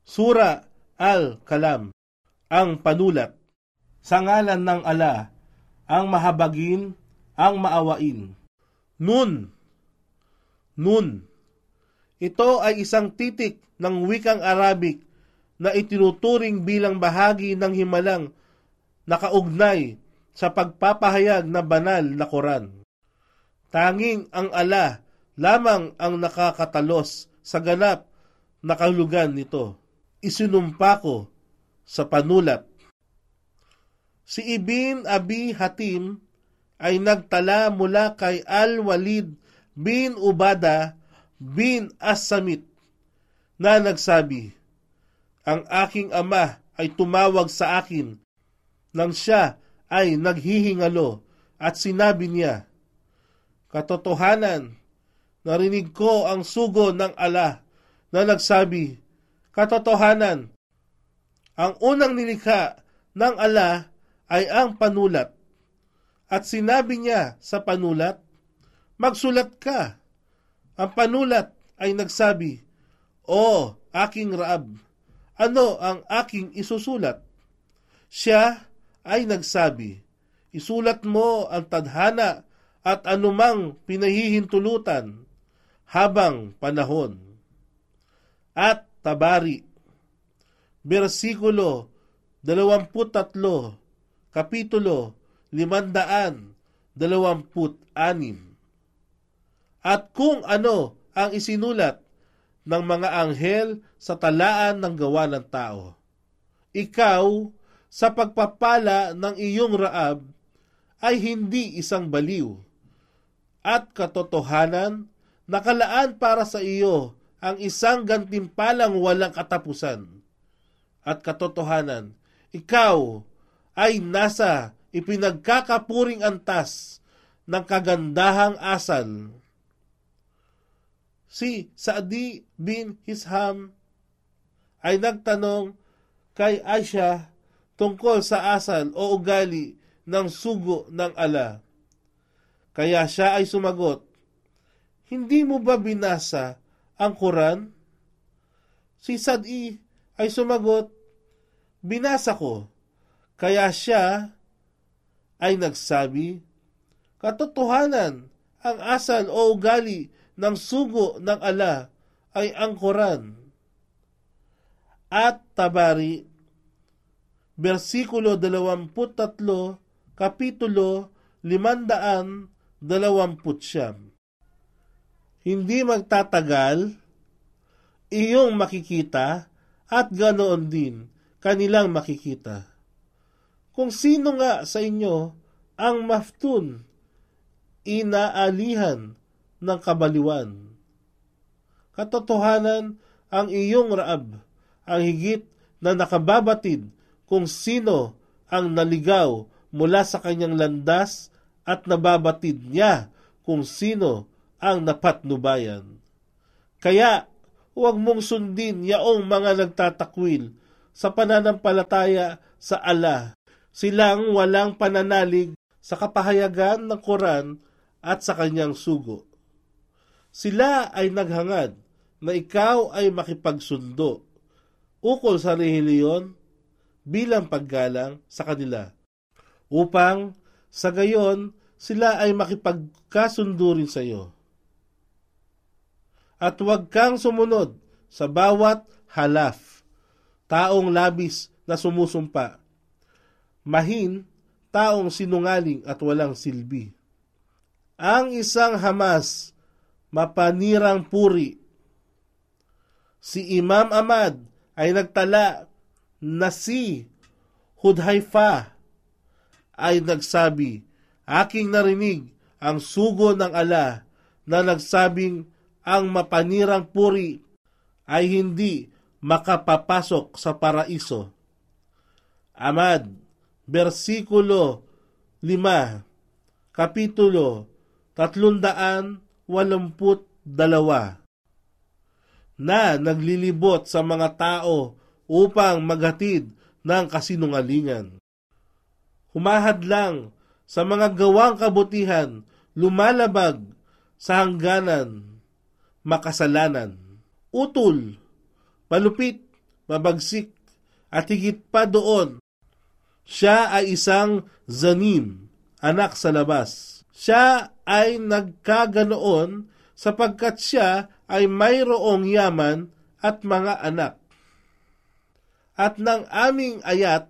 Sura Al-Kalam, ang panulat. Sa ngalan ng ala, ang mahabagin, ang maawain. Nun. Ito ay isang titik ng wikang Arabic na itinuturing bilang bahagi ng himalang nakaugnay sa pagpapahayag na banal na Quran. Tanging ang ala lamang ang nakakatalos sa ganap na kahulugan nito. Isinumpa ko sa panulat. Si Ibn Abi Hatim ay nagtala mula kay Al-Walid bin Ubadah bin As-Samit na nagsabi, ang aking ama ay tumawag sa akin nang siya ay naghihingalo at sinabi niya, katotohanan, narinig ko ang sugo ng ala na nagsabi, katotohanan, ang unang nilikha ng ala ay ang panulat. At sinabi niya sa panulat, magsulat ka. Ang panulat ay nagsabi, O aking Raab, ano ang aking isusulat? Siya ay nagsabi, isulat mo ang tadhana at anumang pinahihintulutan habang panahon. At Tabari, versikulo 23, kapitulo 526. At kung ano ang isinulat ng mga anghel sa talaan ng gawa ng tao. Ikaw, sa pagpapala ng iyong Raab, ay hindi isang baliw. At katotohanan, nakalaan para sa iyo ang isang gantimpalang walang katapusan. At katotohanan, ikaw ay nasa ipinagkakapuring antas ng kagandahang asal. Si Sa'di bin Hisham ay nagtanong kay Aisha tungkol sa asal o ugali ng sugo ng ala. Kaya siya ay sumagot, hindi mo ba binasa ang Quran? Si Sa'di ay sumagot, binasa ko. Kaya siya ay nagsabi, katotohanan, ang asal o ugali ng sugo ng ala ay ang Quran. At Tabari, versikulo 23, kapitulo 529. Hindi magtatagal, iyong makikita at ganoon din kanilang makikita. Kung sino nga sa inyo ang maftun, inaalihan ng kabaliwan. Katotohanan, ang iyong Raab ang higit na nakababatid kung sino ang naligaw mula sa kanyang landas at nababatid niya kung sino ang napatnubayan. Kaya, huwag mong sundin yaong mga nagtatakwil sa pananampalataya sa ala. Silang walang pananalig sa kapahayagan ng Quran at sa kanyang sugo. Sila ay naghangad na ikaw ay makipagsundo ukol sa relihiyon bilang paggalang sa kanila, upang sa gayon sila ay makipagkasundo rin sa iyo. At huwag kang sumunod sa bawat halaf, taong labis na sumusumpa, mahin, taong sinungaling at walang silbi. Ang isang Hamas, mapanirang puri. Si Imam Ahmad ay nagtala na si Hudhaifa ay nagsabi, aking narinig ang sugo ng ala na nagsabing ang mapanirang puri ay hindi makapapasok sa paraiso. Ahmad, versikulo 5, kapitulo 382, na naglilibot sa mga tao upang maghatid ng kasinungalingan. Humahadlang sa mga gawang kabutihan, lumalabag sa hangganan, makasalanan. Utol, malupit mabagsik, at higit pa doon, siya ay isang zanim, anak sa labas. Siya ay nagkaganoon sapagkat siya ay mayroong yaman at mga anak. At ng aming ayat,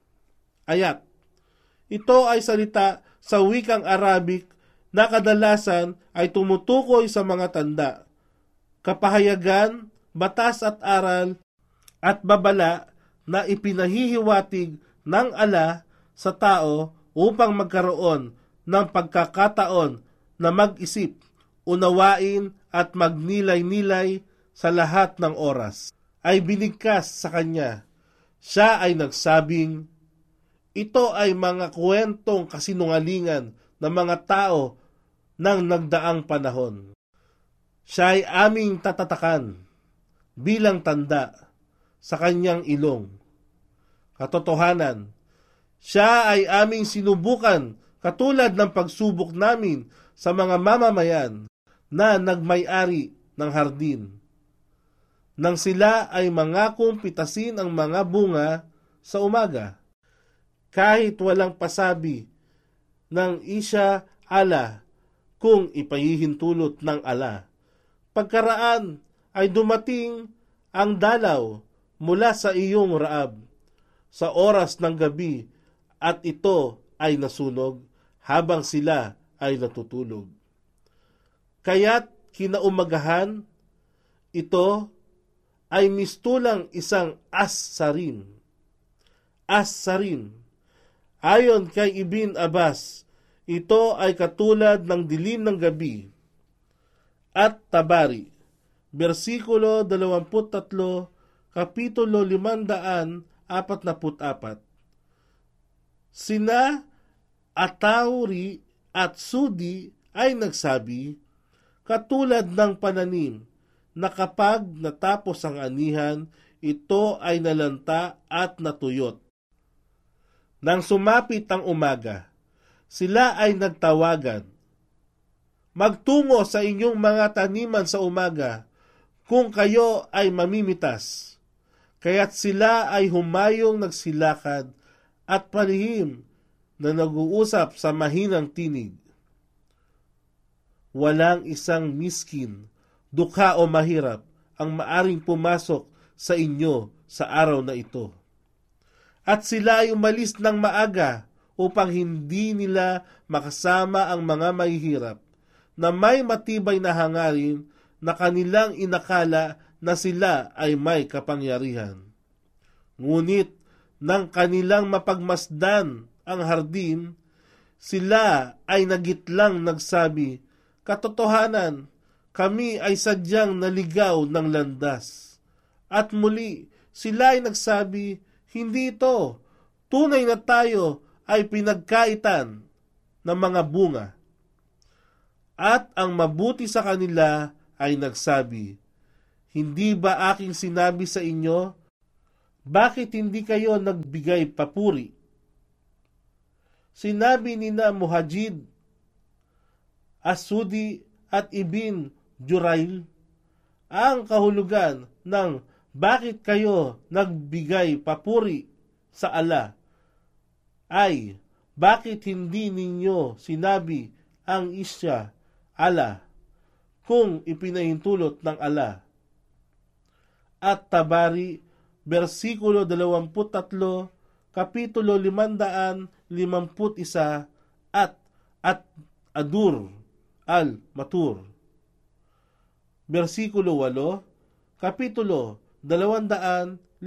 ito ay salita sa wikang Arabic na kadalasan ay tumutukoy sa mga tanda, kapahayagan, batas at aral at babala na ipinahihiwatig ng ala sa tao upang magkaroon ng pagkakataon na mag-isip, unawain at magnilay-nilay sa lahat ng oras. Ay binigkas sa kanya. Siya ay nagsabing, ito ay mga kwentong kasinungalingan ng mga tao ng nagdaang panahon. Siya ay aming tatatakan bilang tanda sa kanyang ilong. Katotohanan, siya ay aming sinubukan katulad ng pagsubok namin sa mga mamamayan na nagmay-ari ng hardin, nang sila ay mangakong pitasin ang mga bunga sa umaga, kahit walang pasabi ng isya ala kung ipahihintulot ng ala. Pagkaraan ay dumating ang dalaw mula sa iyong Raab sa oras ng gabi at ito ay nasunog habang sila ay natutulog. Kaya't kinaumagahan, ito ay mistulang isang as-sarin. As-sarin. Ayon kay Ibn Abbas, ito ay katulad ng dilim ng gabi. At Tabari, versikulo 23, kapitulo 544. Sina Atauri at Sudi ay nagsabi, katulad ng pananim, na kapag natapos ang anihan, ito ay nalanta at natuyot. Nang sumapit ang umaga, sila ay nagtawagan, magtungo sa inyong mga taniman sa umaga, kung kayo ay mamimitas. Kaya't sila ay humayong nagsilakad at palihim na nag-uusap sa mahinang tinig. Walang isang miskin, dukha o mahirap ang maaring pumasok sa inyo sa araw na ito. At sila ay umalis ng maaga upang hindi nila makasama ang mga mahihirap na may matibay na hangarin na kanilang inakala na sila ay may kapangyarihan. Ngunit nang kanilang mapagmasdan ang hardin, sila ay nagitlang nagsabi, katotohanan, kami ay sadyang naligaw ng landas. At muli, sila ay nagsabi, hindi ito, tunay na tayo ay pinagkaitan ng mga bunga. At ang mabuti sa kanila ay nagsabi, hindi ba aking sinabi sa inyo, bakit hindi kayo nagbigay papuri? Sinabi ni na Muhajid, Asudi at Ibn Jurail, ang kahulugan ng bakit kayo nagbigay papuri sa ala ay bakit hindi ninyo sinabi ang isya ala kung ipinahintulot ng ala. At Tabari, versikulo 23, kapitulo 551 at Adur al-Matur. Versikulo 8, kapitulo 253.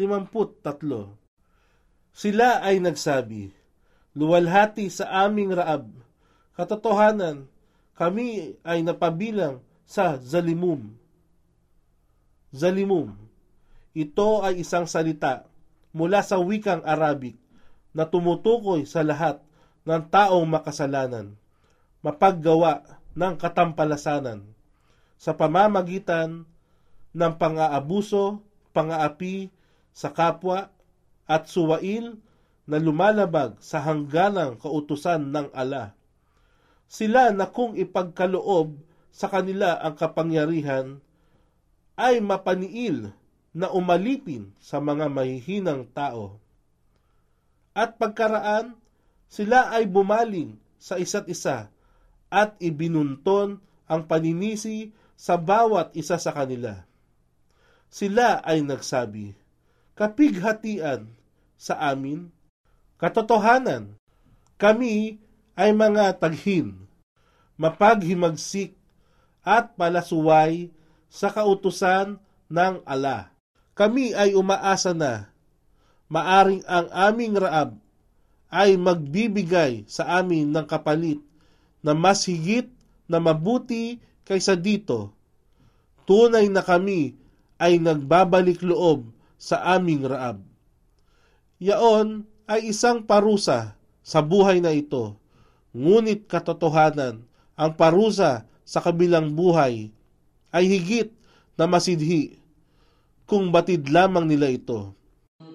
Sila ay nagsabi, luwalhati sa aming Raab, katotohanan, kami ay napabilang sa zalimum. Zalimum. Ito ay isang salita mula sa wikang Arabic na tumutukoy sa lahat ng taong makasalanan, mapaggawa ng katampalasanan sa pamamagitan ng pang-aabuso, pang-aapi sa kapwa at suwail na lumalabag sa hangganang kautusan ng ala. Sila na kung ipagkaloob sa kanila ang kapangyarihan ay mapaniil na umalipin sa mga mahihinang tao. At pagkaraan, sila ay bumaling sa isa't isa at ibinunton ang paninisi sa bawat isa sa kanila. Sila ay nagsabi, "Kapighatian sa amin, katotohanan, kami ay mga taghin, mapaghimagsik at palasuway sa kautusan ng ala. Kami ay umaasa na maaring ang aming Raab ay magbibigay sa amin ng kapalit na mas higit na mabuti kaysa dito. Tunay na kami ay nagbabalik loob sa aming Raab." Yaon ay isang parusa sa buhay na ito, ngunit katotohanan, ang parusa sa kabilang buhay ay higit na masidhi kung batid lamang nila ito.